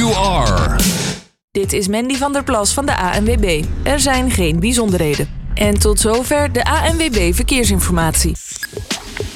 you are. Dit is Mandy van der Plas van de ANWB. Er zijn geen bijzonderheden. En tot zover de ANWB Verkeersinformatie.